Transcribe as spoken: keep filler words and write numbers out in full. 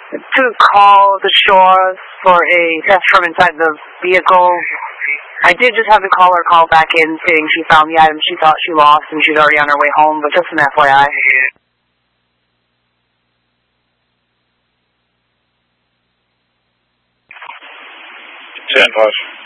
to call the shore for a theft from inside the vehicle. I did just have the caller call back in saying she found the item she thought she lost and she's already on her way home, but just an F Y I. ten plus.